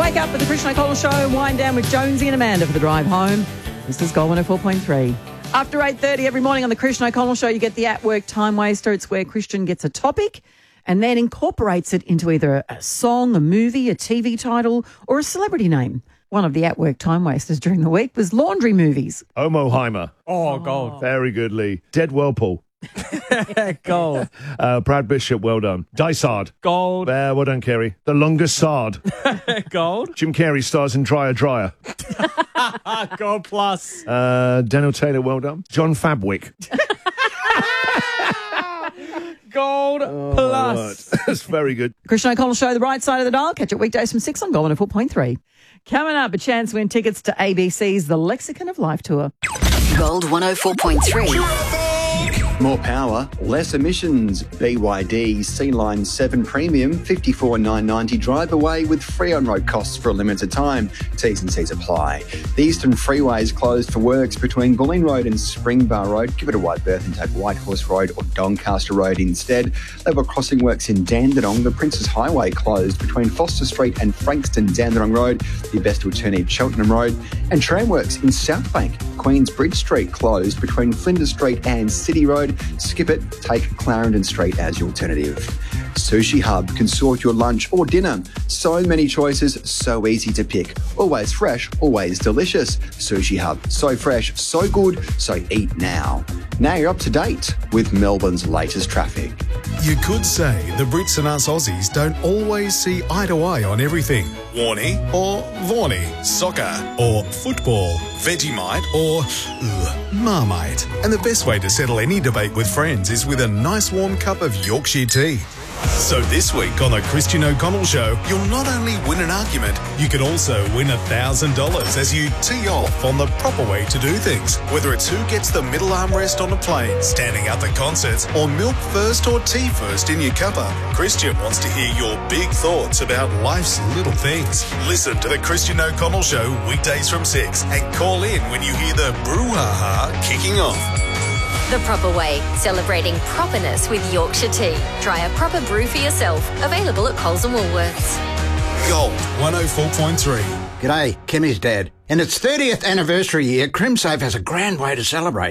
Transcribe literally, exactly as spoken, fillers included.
Wake up with the Christian O'Connell Show. Wind down with Jonesy and Amanda for the drive home. This is Gold one oh four point three. After eight thirty every morning on the Christian O'Connell Show, you get the At Work Time Waster. It's where Christian gets a topic and then incorporates it into either a song, a movie, a T V title, or a celebrity name. One of the At Work Time Wasters during the week was laundry movies. Omoheimer. Oh, gold. Very good, Lee. Dead Whirlpool. Gold. Uh, Brad Bishop, well done. Dysard. Gold. Uh, well done, Kerry. The Longest Sard. Gold. Jim Carrey stars in Dryer Dryer. Gold plus. Uh, Daniel Taylor, well done. John Fabwick. Gold Oh, plus. That's very good. Christian O'Connell Show, the right side of the dial. Catch it weekdays from six on Gold one oh four point three. Coming up, a chance to win tickets to A B C's The Lexicon of Life tour. Gold one oh four point three. More power, less emissions. B Y D C-Line seven Premium, fifty-four thousand nine hundred ninety drive away with free on-road costs for a limited time. T's and C's apply. The Eastern Freeway is closed for works between Bulleen Road and Springbar Road. Give it a wide berth and take Whitehorse Road or Doncaster Road instead. Level crossing works in Dandenong. The Princes Highway closed between Foster Street and Frankston Dandenong Road. The best alternative Cheltenham Road. And tram works in Southbank. Queens Bridge Street closed between Flinders Street and City Road. Skip it, take Clarendon Street as your alternative. Sushi Hub can sort your lunch or dinner. So many choices, so easy to pick. Always fresh, always delicious. Sushi Hub, so fresh, so good, so eat now. Now you're up to date with Melbourne's latest traffic. You could say the Brits and us Aussies don't always see eye to eye on everything. Warnie or Vorney, soccer or football, Vegemite or ugh, Marmite. And the best way to settle any debate with friends is with a nice warm cup of Yorkshire tea. So this week on the Christian O'Connell Show, you'll not only win an argument, you can also win one thousand dollars as you tee off on the proper way to do things. Whether it's who gets the middle armrest on a plane, standing up at concerts, or milk first or tea first in your cuppa, Christian wants to hear your big thoughts about life's little things. Listen to the Christian O'Connell Show weekdays from six and call in when you hear the brouhaha kicking off. The Proper Way, celebrating properness with Yorkshire tea. Try a proper brew for yourself. Available at Coles and Woolworths. Gold one oh four point three. G'day, Kimmy's dad. In its thirtieth anniversary year, CrimSafe has a grand way to celebrate.